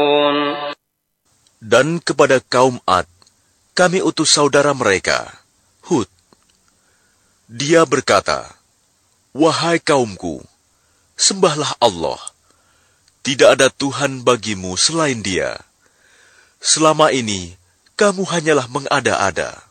Dan kepada kaum Ad, kami utus saudara mereka, Hud. Dia berkata, "Wahai kaumku, sembahlah Allah. Tidak ada Tuhan bagimu selain Dia. Selama ini, kamu hanyalah mengada-ada."